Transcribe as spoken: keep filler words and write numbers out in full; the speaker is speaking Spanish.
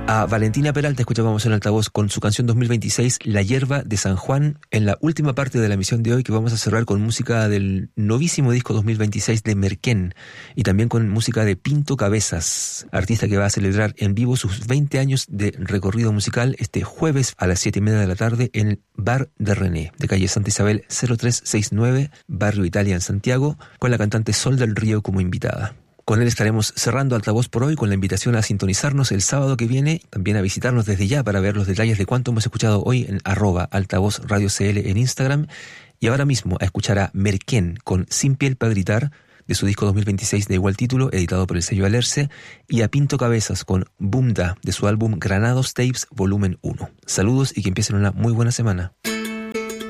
A Valentina Peralta escuchábamos en altavoz con su canción dos mil veintiséis, La Hierba de San Juan, en la última parte de la emisión de hoy, que vamos a cerrar con música del novísimo disco dos mil veintiséis de Merquén y también con música de Pinto Cabezas, artista que va a celebrar en vivo sus veinte años de recorrido musical este jueves a las siete y media de la tarde en el Bar de René, de calle Santa Isabel cero tres sesenta y nueve, Barrio Italia en Santiago, con la cantante Sol del Río como invitada. Con él estaremos cerrando altavoz por hoy con la invitación a sintonizarnos el sábado que viene, también a visitarnos desde ya para ver los detalles de cuánto hemos escuchado hoy en arroba altavoz radio C L en Instagram, y ahora mismo a escuchar a Merquén con Sin Piel para Gritar, de su disco dos mil veintiséis de igual título, editado por el sello Alerce, y a Pinto Cabezas con Bumda, de su álbum Granados Tapes Volumen uno. Saludos y que empiecen una muy buena semana.